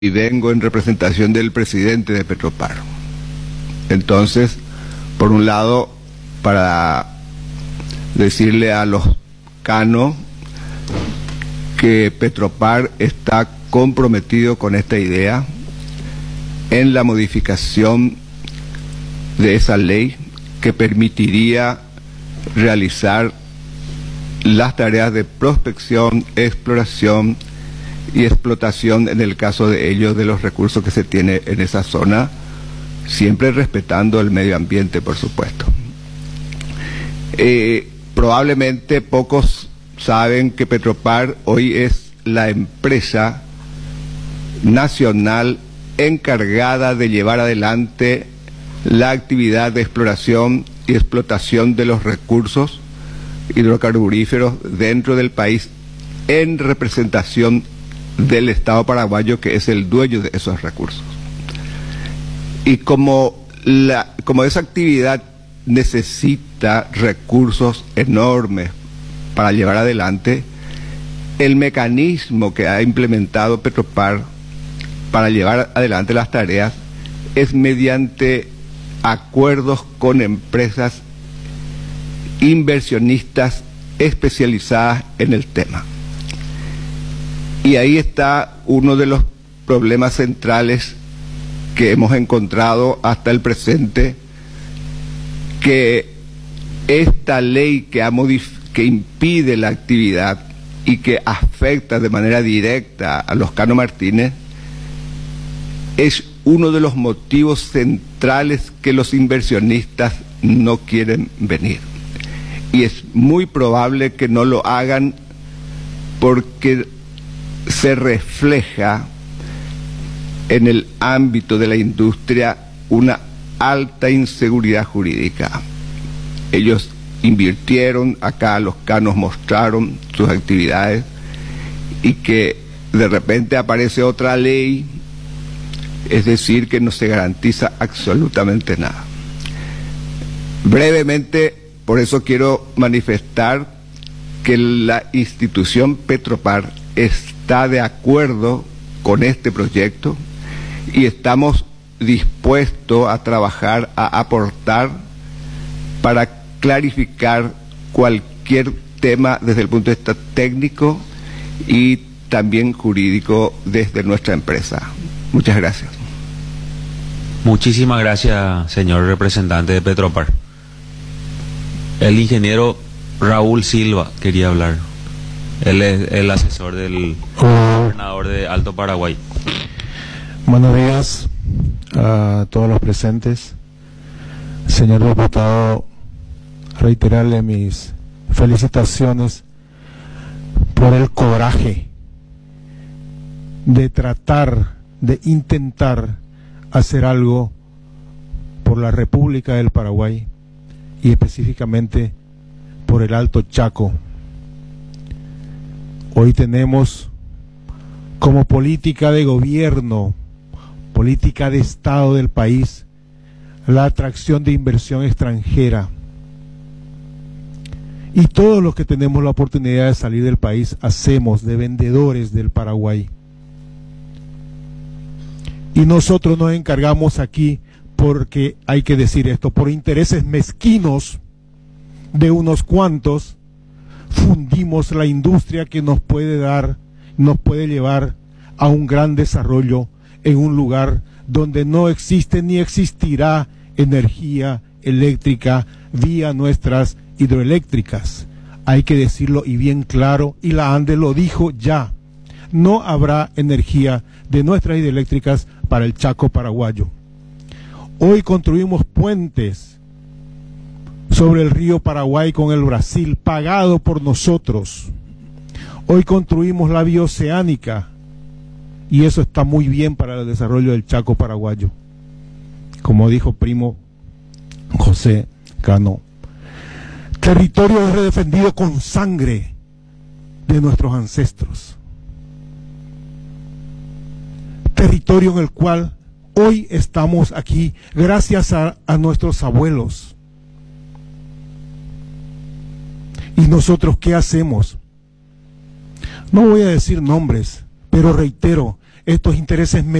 y vengo en representación del presidente de Petropar. Entonces, por un lado, para decirle a los canos que Petropar está comprometido con esta idea en la modificación de esa ley que permitiría realizar las tareas de prospección, exploración y explotación, en el caso de ellos, de los recursos que se tiene en esa zona, siempre respetando el medio ambiente, por supuesto. Probablemente pocos saben que Petropar hoy es la empresa nacional encargada de llevar adelante la actividad de exploración y explotación de los recursos hidrocarburíferos dentro del país, en representación del Estado paraguayo, que es el dueño de esos recursos. Y como esa actividad necesita recursos enormes para llevar adelante, el mecanismo que ha implementado Petropar para llevar adelante las tareas es mediante acuerdos con empresas inversionistas especializadas en el tema. Y ahí está uno de los problemas centrales que hemos encontrado hasta el presente, que esta ley que impide la actividad y que afecta de manera directa a los Cano Martínez es uno de los motivos centrales que los inversionistas no quieren venir. Y es muy probable que no lo hagan porque se refleja en el ámbito de la industria una alta inseguridad jurídica. Ellos invirtieron, acá los canos mostraron sus actividades, y que de repente aparece otra ley, es decir, que no se garantiza absolutamente nada. Brevemente, por eso quiero manifestar que la institución Petropar está de acuerdo con este proyecto y estamos dispuestos a trabajar, a aportar para clarificar cualquier tema desde el punto de vista técnico y también jurídico desde nuestra empresa. Muchas gracias. Muchísimas gracias, señor representante de Petropar. El ingeniero Raúl Silva quería hablar. Él es el asesor del gobernador de Alto Paraguay. Buenos días a todos los presentes. Señor diputado, reiterarle mis felicitaciones por el coraje de tratar, de intentar hacer algo por la República del Paraguay y específicamente por el Alto Chaco. Hoy tenemos como política de gobierno, política de Estado del país, la atracción de inversión extranjera. Y todos los que tenemos la oportunidad de salir del país hacemos de vendedores del Paraguay. Y nosotros nos encargamos aquí, porque hay que decir esto, por intereses mezquinos de unos cuantos, fundimos la industria que nos puede llevar a un gran desarrollo en un lugar donde no existe ni existirá energía eléctrica vía nuestras hidroeléctricas. Hay que decirlo y bien claro, y la ANDE lo dijo ya: no habrá energía de nuestras hidroeléctricas para el Chaco paraguayo. Hoy construimos puentes sobre el río Paraguay con el Brasil, pagado por nosotros. Hoy construimos la bioceánica, y eso está muy bien para el desarrollo del Chaco paraguayo. Como dijo primo José Cano, territorio es redefendido con sangre de nuestros ancestros. Territorio en el cual hoy estamos aquí gracias a nuestros abuelos. ¿Y nosotros qué hacemos? No voy a decir nombres, pero reitero, estos intereses